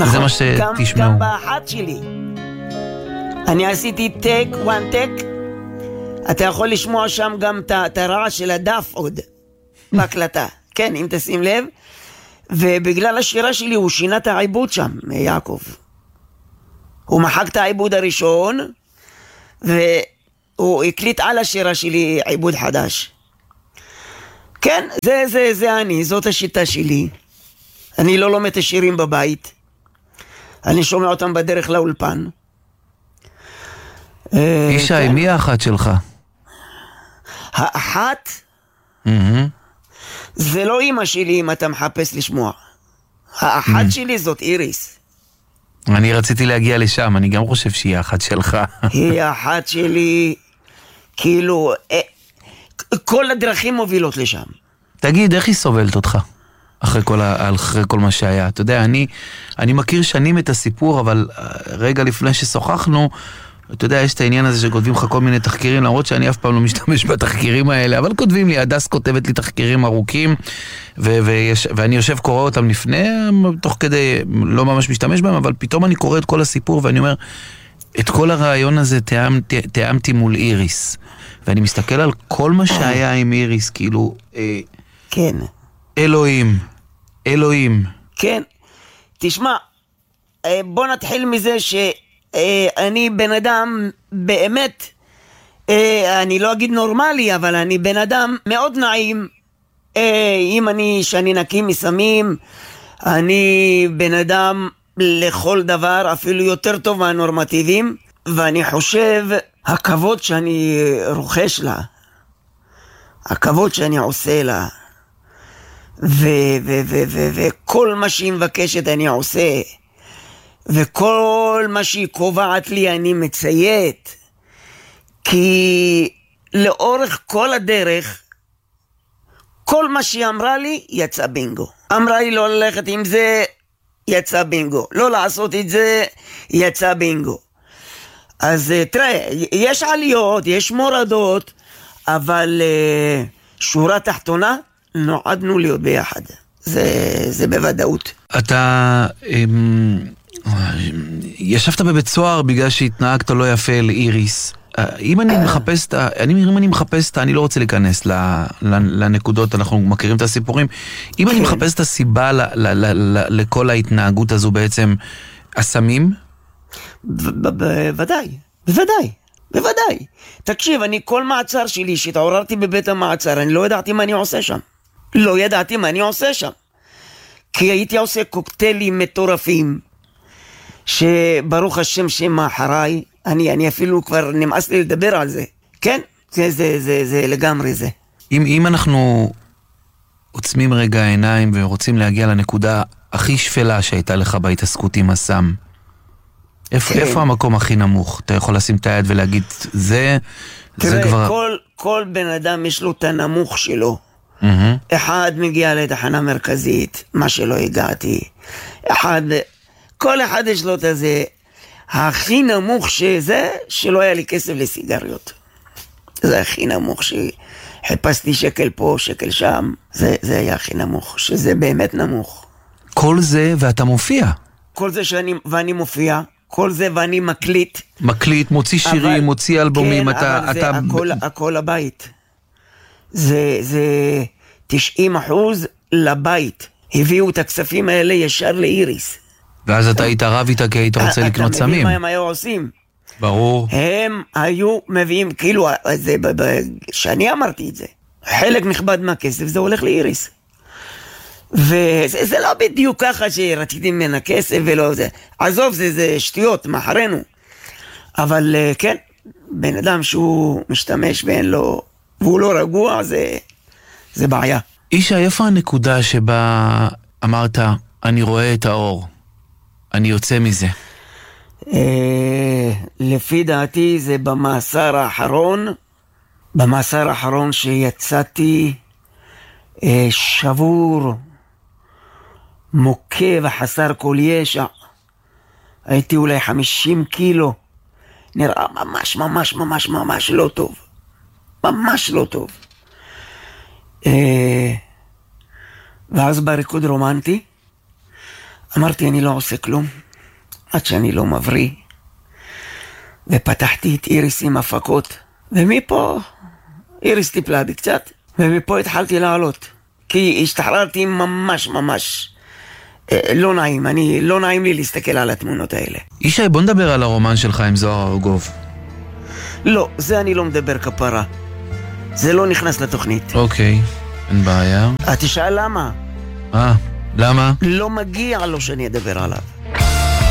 זה מה שתשמעו. גם באחת שלי אני עשיתי one take, אתה יכול לשמוע שם גם את הרעש של הדף עוד בהקלטה, כן, אם תשים לב. ובגלל השירה שלי הוא שינה את העיבוד שם, יעקב. הוא מחק את העיבוד הראשון והוא הקליט על השירה שלי עיבוד חדש. כן, זה אני, זאת השיטה שלי. אני לא לומד את השירים בבית, אני שומע אותם בדרך לאולפן. ישי, מי האחת שלך? האחת? זה לא אמא שלי אם אתה מחפש לשמוע. האחת שלי זאת איריס. אני רציתי להגיע לשם, אני גם חושב שהיא האחת שלך. היא האחת שלי, כאילו, כל הדרכים מובילות לשם. תגיד, איך היא סובלת אותך? אחרי כל מה שהיה. אתה יודע, אני מכיר שנים את הסיפור, אבל רגע לפני ששוחחנו, אתה יודע, יש את העניין הזה שכותבים לך כל מיני תחקירים, למרות שאני אף פעם לא משתמש בתחקירים האלה, אבל כותבים לי, הדס כותבת לי תחקירים ארוכים, ואני יושב קורא אותם לפני, תוך כדי, לא ממש משתמש בהם, אבל פתאום אני קורא את כל הסיפור, ואני אומר, את כל הרעיון הזה תיאמתי מול איריס, ואני מסתכל על כל מה שהיה עם איריס, כאילו, כן. אלוהים. כן. תשמע, בוא נתחיל מזה אני בן אדם באמת, אני לא אגיד נורמלי, אבל אני בן אדם מאוד נעים. שאני נקי מסמים, אני בן אדם לכל דבר, אפילו יותר טוב מהנורמטיביים, ואני חושב הכבוד שאני רוכש לה, הכבוד שאני עושה לה, וכל מה שהיא מבקשת אני עושה, וכל מה שהיא קובעת לי אני מציית, כי לאורך כל הדרך כל מה שהיא אמרה לי יצא בינגו. אמרה לי לא ללכת עם זה, יצא בינגו. לא לעשות את זה, יצא בינגו. אז תראה, יש עליות, יש מורדות, אבל שורה תחתונה, נועדנו להיות ביחד. זה בוודאות. אתה ישבת בבית סוהר בגלל שהתנהגת לא יפה לאיריס. אם אני מחפש, אני לא רוצה להיכנס לנקודות, אנחנו מכירים את הסיפורים. אם אני מחפש את הסיבה לכל ההתנהגות הזו בעצם, הסמים? בוודאי. תקשיב, אני כל מעצר שלי שהתעוררתי בבית המעצר, אני לא ידעתי מה אני עושה שם. כי הייתי עושה קוקטיילים מטורפים, שברוך השם שם אחריי, אני אפילו כבר נמאס לי לדבר על זה. כן? זה לגמרי זה. אם אנחנו עוצמים רגע העיניים ורוצים להגיע לנקודה הכי שפלה שהייתה לך בהתעסקות עם הסם, איפה המקום הכי נמוך? אתה יכול לשים את היד ולהגיד, זה כבר... כל בן אדם יש לו את הנמוך שלו. אחד מגיע לתחנה מרכזית, מה שלא הגעתי. כל אחד יש לו את זה. הכי נמוך שלא היה לי כסף לסיגריות. זה הכי נמוך, שחיפשתי שקל פה, שקל שם. זה היה הכי נמוך, שזה באמת נמוך. כל זה ואתה מופיע. כל זה ואני מופיע, כל זה ואני מקליט, מוציא שירים, מוציא אלבומים. כן, אבל זה הכל הבית. זה 90% לבית. הביאו את הכספים האלה ישר לאיריס. ואז אתה היית רב איתה כי היית רוצה לקנות סמים. אתה מבין מה הם היו עושים? ברור. הם היו מביאים, כאילו, שאני אמרתי את זה, חלק נכבד מהכסף זה הולך לאיריס. וזה לא בדיוק ככה שרציתי ממנה כסף ולא זה. עזוב, זה שטויות, מאחרינו. אבל כן, בן אדם שהוא משתמש ואין לו, והוא לא רגוע, זה בעיה. אישה, איפה הנקודה שבה אמרת, אני רואה את האור, אני יוצא מזה? לפי דעתי זה במאסר האחרון שיצאתי שבור, מוכה וחסר כל ישע. הייתי אולי 50 קילו, נראה ממש לא טוב, ממש לא טוב. ואז בריקוד רומנטי אמרתי, אני לא עושה כלום, עד שאני לא מבריא. ופתחתי את איריס עם הפקות, ומפה איריס טיפלה בי קצת, ומפה התחלתי לעלות. כי השתחררתי ממש לא נעים, לא נעים לי להסתכל על התמונות האלה. ישי, בוא נדבר על הרומן שלך עם זוהר ארגוב. לא, זה אני לא מדבר כפרה. זה לא נכנס לתוכנית. אוקיי, אין בעיה. תשאל למה? למה? לא מגיע לו שאני אדבר עליו.